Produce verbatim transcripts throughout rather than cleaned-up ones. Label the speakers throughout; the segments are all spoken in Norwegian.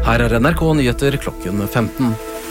Speaker 1: Her er N R K Nyheter klokken femten.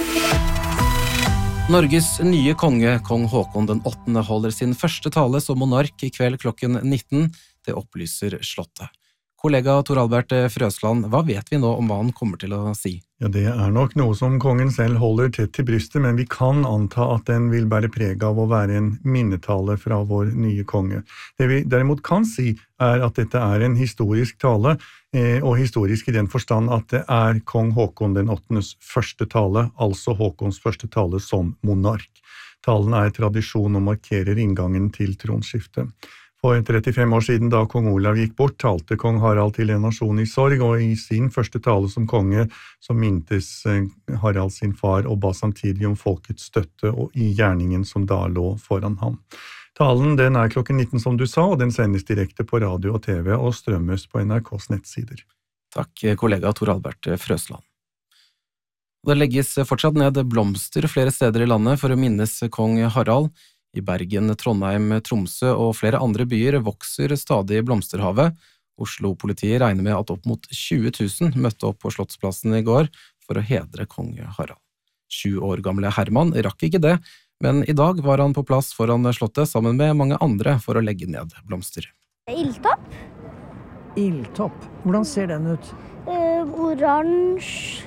Speaker 1: Norges nye konge, kong Håkon den åttende, holder sin første tale som monark i kveld klokken nitten. Det opplyser Slottet. Kollega Tor Albert Frøsland, hva vet vi nå om hva han kommer til å si?
Speaker 2: Ja, det er nok noe som kongen selv holder tett til brystet, men vi kan anta at den vil bære preg av å være en minnetale fra vår nye konge. Det vi derimot kan si er at dette er en historisk tale, eh, og historisk i den forstand at det er kong Håkon den åttendes første tale, altså Håkons første tale som monark. Talen er tradisjon og markerer inngangen til tronskiftet. For trettifem år siden, da kong Olav gikk bort, talte kong Harald til en nasjon i sorg, og i sin første tale som konge så mintes Harald sin far og ba samtidig om folkets støtte og i gjerningen som da lå foran ham. Talen den er klokken nitten som du sa, og den sendes direkte på radio og T V og strømmes på N R K's nettsider.
Speaker 1: Takk, kollega Tor Albert Frøsland. Det legges fortsatt ned blomster flere steder i landet for å minnes kong Harald. I Bergen, Trondheim, Tromsø og flere andre byer vokser stadig blomsterhavet. Oslo-politiet regner med at opp mot tjue tusen møtte opp på Slottsplassen i går for å hedre kong Harald. Sju år gamle Herman rakk ikke det, men i dag var han på plass foran Slottet sammen med mange andre for å legge ned blomster.
Speaker 3: Ildtopp.
Speaker 4: Ildtopp. Hvordan ser den ut?
Speaker 3: Uh, oransje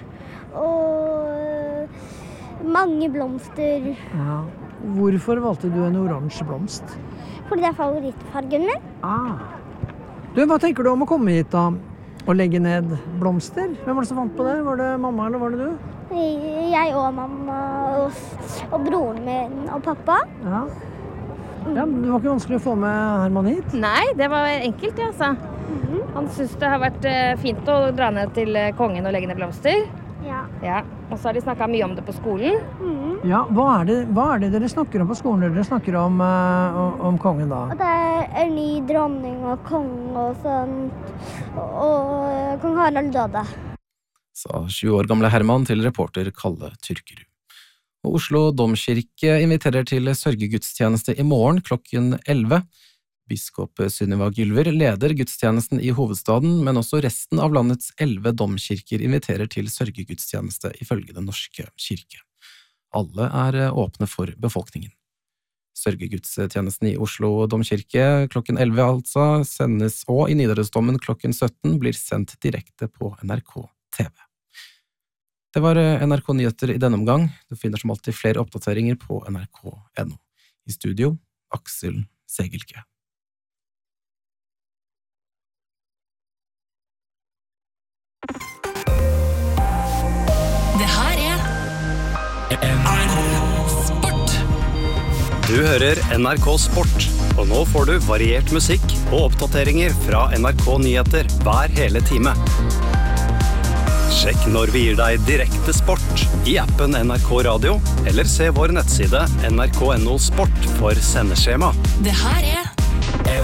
Speaker 3: og mange blomster.
Speaker 4: Ja. Hvorfor valgte du en oransje blomst?
Speaker 3: Fordi det er favorittfargen min.
Speaker 4: Ah. Du, hva tenker du om å komme hit da? Og legge ned blomster? Hvem var det som fant på det? Var det mamma eller var det du?
Speaker 3: Jeg og mamma og, og broren min og pappa.
Speaker 4: Ja. Ja, det var ikke vanskelig å få med Herman hit?
Speaker 5: Nei, det var enkelt, ja, altså. Mm-hmm. Han synes det har vært fint å dra ned til kongen og legge ned blomster.
Speaker 3: Ja.
Speaker 5: Ja, og så har de snakket mye om det på skolen.
Speaker 3: Mm.
Speaker 4: Ja, hva er, det, hva er det dere snakker om på skolen når dere snakker om, uh, om, om kongen da?
Speaker 3: Og det er en ny dronning og konge og sånt, og, og kong Harald døde.
Speaker 1: Sa tjue år gamle Herman til reporter Kalle Tyrkerud. Og Oslo Domkirke inviterer til sørgegudstjeneste i morgen klokken elleve. Biskop Sunniva Gylver leder gudstjenesten i hovedstaden, men også resten av landets elleve domkirker inviterer til sørgegudstjeneste ifølge Den norske kirke. Alle er åpne for befolkningen. Sørgegudstjenesten i Oslo Domkirke klokken elleve altså sendes, og i Nidarosdomen klokken sytten blir sendt direkte på N R K T V. Det var N R K Nyheter i denne omgang. Du finner som alltid flere oppdateringer på N R K punktum no. I studio, Aksel Segelke.
Speaker 6: Det her er N R K Sport.
Speaker 7: Du hører N R K Sport, og nå får du variert musikk og oppdateringer fra N R K Nyheter hver hele time. Sjekk når vi gir deg direkte sport i appen N R K Radio, eller se vår nettside N R K punktum no sport for sendeskjema.
Speaker 6: Det her er